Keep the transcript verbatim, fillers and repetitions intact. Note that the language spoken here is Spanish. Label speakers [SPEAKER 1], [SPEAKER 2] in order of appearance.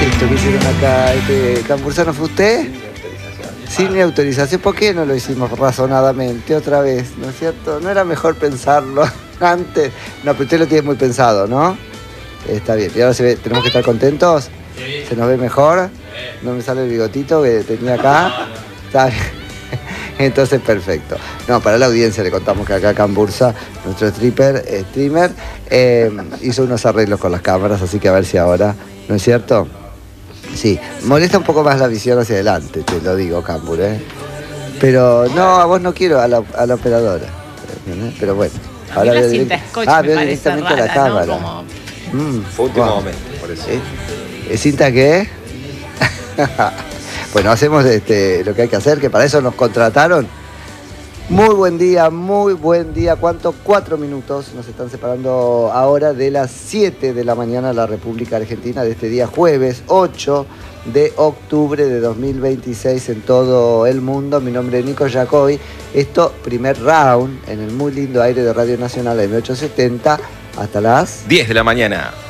[SPEAKER 1] es esto que hicieron acá? Este, ¿Cambursano fue usted? Sin mi autorización. ¿Por qué no lo hicimos razonadamente otra vez? ¿No es cierto? ¿No era mejor pensarlo antes? No, pero usted lo tiene muy pensado, ¿no? Está bien. Y ahora se ve, tenemos que estar contentos. ¿Se nos ve mejor? No me sale el bigotito que tenía acá. Está bien. Entonces, perfecto. No, para la audiencia le contamos que acá Cambursa, nuestro stripper, eh, streamer, eh, hizo unos arreglos con las cámaras, así que a ver si ahora, ¿no es cierto? Sí, molesta un poco más la visión hacia adelante, te lo digo, Cambur, ¿eh? Pero no, a vos no quiero, a la, a la operadora. ¿Eh? Pero bueno.
[SPEAKER 2] A ahora mí la cinta direct... scotch ah, me parece directamente rara, a la cámara. ¿No? Como...
[SPEAKER 1] Mm,
[SPEAKER 3] Fue último wow. momento, por eso.
[SPEAKER 1] ¿Eh? ¿Cinta qué? Bueno, hacemos este, lo que hay que hacer, que para eso nos contrataron. Muy buen día, muy buen día. ¿Cuánto? Cuatro minutos nos están separando ahora de las siete de la mañana la República Argentina de este día jueves ocho de octubre de dos mil veintiséis en todo el mundo. Mi nombre es Nico Jacobi. Esto, primer round en el muy lindo aire de Radio Nacional M ochocientos setenta hasta las
[SPEAKER 3] diez de la mañana.